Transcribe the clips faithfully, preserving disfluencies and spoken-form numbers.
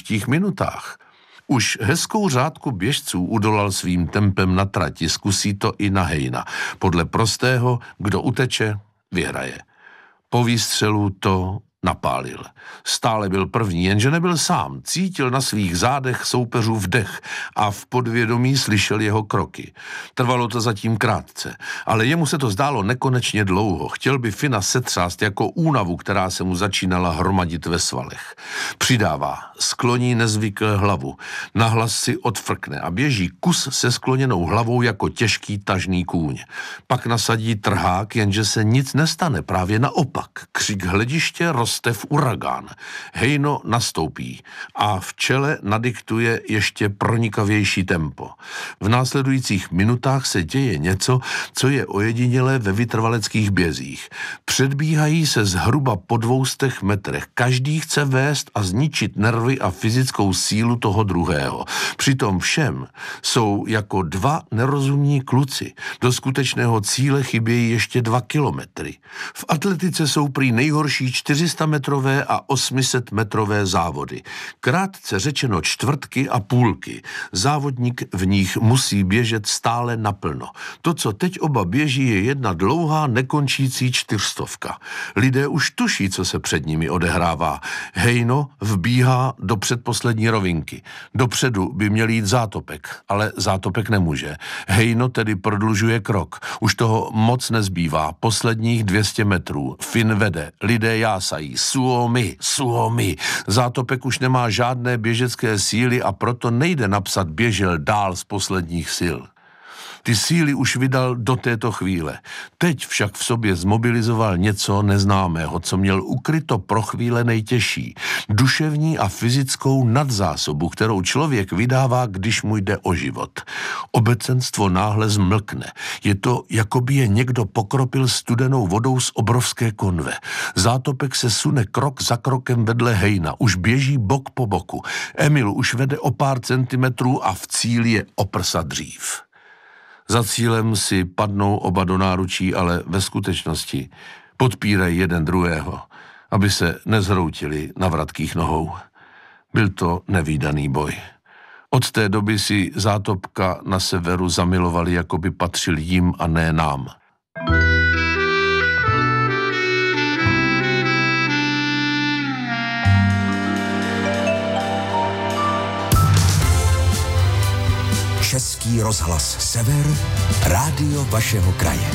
příštích minutách. Už hezkou řádku běžců udolal svým tempem na trati, zkusí to i na Hayna. Podle prostého, kdo uteče, vyhraje. Po výstřelu to napálil. Stále byl první, jenže nebyl sám. Cítil na svých zádech soupeřův dech a v podvědomí slyšel jeho kroky. Trvalo to zatím krátce, ale jemu se to zdálo nekonečně dlouho. Chtěl by Fina setřást jako únavu, která se mu začínala hromadit ve svalech. Přidává, skloní nezvykle hlavu, nahlas si odfrkne a běží kus se skloněnou hlavou jako těžký tažný kůň. Pak nasadí trhák, jenže se nic nestane, právě naopak. Křik hlediště roste v uragán. Hayno nastoupí a v čele nadiktuje ještě pronikavější tempo. V následujících minutách se děje něco, co je ojedinělé ve vytrvaleckých bězích. Předbíhají se zhruba po dvoustech metrech. Každý chce vést a zničit nervy a fyzickou sílu toho druhého. Přitom všem jsou jako dva nerozumní kluci. Do skutečného cíle chybějí ještě dva kilometry. V atletice jsou prý nejhorší čtyři sta metrové a osm set metrové závody. Krátce řečeno čtvrtky a půlky. Závodník v nich musí běžet stále naplno. To, co teď oba běží, je jedna dlouhá, nekončící čtyřstovka. Lidé už tuší, co se před nimi odehrává. Hayno vbíhá do předposlední rovinky. Dopředu by měl jít Zátopek, ale Zátopek nemůže. Hayno tedy prodlužuje krok. Už toho moc nezbývá. Posledních dvě stě metrů. Fin vede. Lidé jásají. Suomi, Suomi. Zátopek už nemá žádné běžecké síly a proto nejde napsat běžel dál z posledních sil. Ty síly už vydal do této chvíle. Teď však v sobě zmobilizoval něco neznámého, co měl ukryto pro chvíle nejtěžší. Duševní a fyzickou nadzásobu, kterou člověk vydává, když mu jde o život. Obecenstvo náhle zmlkne. Je to, jako by je někdo pokropil studenou vodou z obrovské konve. Zátopek se sune krok za krokem vedle Hayna. Už běží bok po boku. Emil už vede o pár centimetrů a v cíli je o prsa dřív. Za cílem si padnou oba do náručí, ale ve skutečnosti podpírají jeden druhého, aby se nezhroutili na vratkých nohou. Byl to nevídaný boj. Od té doby si Zátopka na severu zamilovali, jako by patřil jim a ne nám. Český rozhlas Sever, rádio vašeho kraje.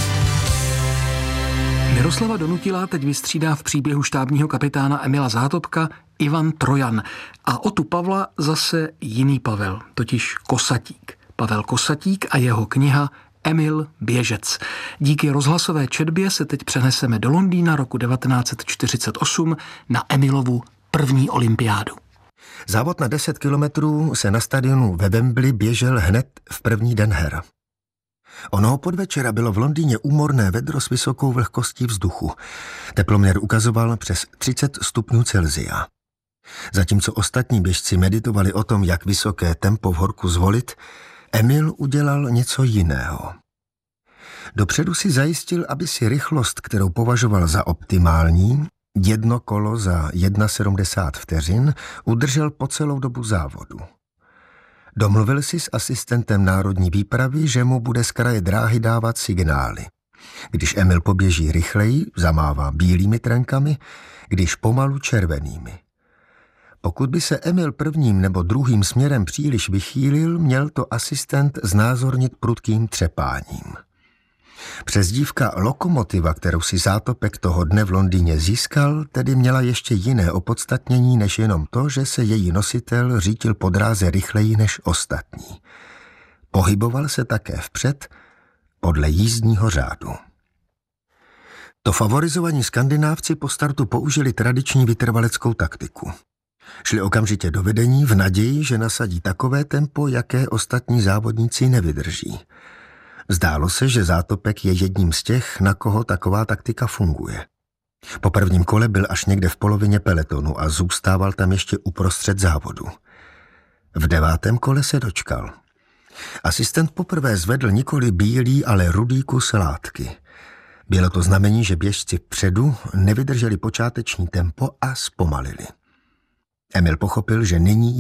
Miroslava Donutila teď vystřídá v příběhu štábního kapitána Emila Zátopka Ivan Trojan. A o tu Pavla zase jiný Pavel, totiž Kosatík. Pavel Kosatík a jeho kniha Emil Běžec. Díky rozhlasové četbě se teď přeneseme do Londýna roku devatenáct set čtyřicet osm na Emilovu první olympiádu. Závod na deset kilometrů se na stadionu ve Wembley běžel hned v první den her. Onoho podvečera bylo v Londýně úmorné vedro s vysokou vlhkostí vzduchu. Teploměr ukazoval přes třicet stupňů Celsia. Zatímco ostatní běžci meditovali o tom, jak vysoké tempo v horku zvolit, Emil udělal něco jiného. Dopředu si zajistil, aby si rychlost, kterou považoval za optimální, jedno kolo za sedmdesát jedna vteřin, udržel po celou dobu závodu. Domluvil si s asistentem národní výpravy, že mu bude z kraje dráhy dávat signály. Když Emil poběží rychleji, zamává bílými trenkami, když pomalu červenými. Pokud by se Emil prvním nebo druhým směrem příliš vychýlil, měl to asistent znázornit prudkým třepáním. Přezdívka Lokomotiva, kterou si Zátopek toho dne v Londýně získal, tedy měla ještě jiné opodstatnění než jenom to, že se její nositel řítil po dráze rychleji než ostatní. Pohyboval se také vpřed podle jízdního řádu. To favorizovaní Skandinávci po startu použili tradiční vytrvaleckou taktiku. Šli okamžitě do vedení v naději, že nasadí takové tempo, jaké ostatní závodníci nevydrží. Zdálo se, že Zátopek je jedním z těch, na koho taková taktika funguje. Po prvním kole byl až někde v polovině pelotonu a zůstával tam ještě uprostřed závodu. V devátém kole se dočkal. Asistent poprvé zvedl nikoli bílý, ale rudý kus látky. Bylo to znamení, že běžci vpředu nevydrželi počáteční tempo a zpomalili. Emil pochopil, že nyní